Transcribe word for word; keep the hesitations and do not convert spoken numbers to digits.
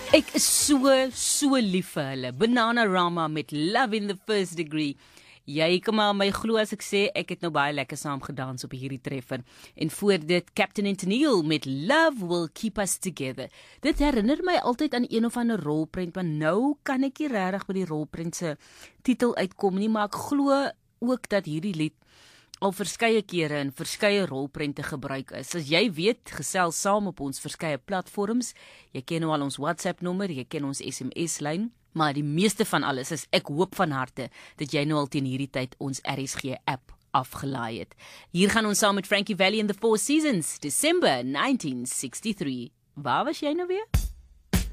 Ek is so, so lief vir hulle. Bananarama met Love in the First Degree. Jy kan maar my glo as ek sê, ek het nou baie lekker saam gedans op hierdie treffer. En voor dit Captain and Tennille met Love Will Keep Us Together. Dit herinner my altyd aan een of ander rolprent, maar nou kan ek nie regtig by die rolprent se titel uitkom nie, maar ek glo ook dat hierdie lied al verskeie kere in verskeie rolprente gebruik is. As jy weet, gesels saam op ons verskeie platforms. Jy ken nou al ons WhatsApp nommer, jy ken ons S M S-lyn, maar die meeste van alles is ek hoop van harte dat jy nou al teen hierdie tyd ons R S G app afgelaai het. Hier gaan ons saam met Frankie Valli and the Four Seasons, December nineteen sixty-three. Waar was jy nou weer?